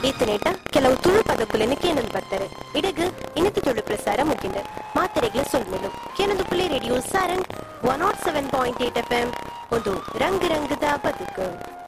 ಇತ್ತನೇಟ ಕೆಲವು ತುಳು ಪದಕುಲೆನ ಕೇನಲ್ ಬರ್ತಾರೆ ಇಡಗ ಇನ್ನತಿ ತುಳು ಪ್ರಸಾರ ಮುಗಿಂಡ ಮಾತೆರೆಗ್ಲ ಸೊಲ್ಮೆಲು ಕೇನದು ಪುಲೆ ರೇಡಿಯೋ ಸಾರಂಗ್ 107.8 FM ಒಂದು ರಂಗ್ ರಂಗದ ಬದುಕು.